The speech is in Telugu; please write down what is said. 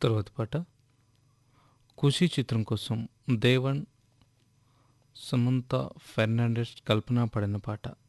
తర్వాత పాట 'ఖుషి' చిత్రం కోసం దేవన్, సమంత ఫెర్నాండెస్, కల్పన పాడిన పాట.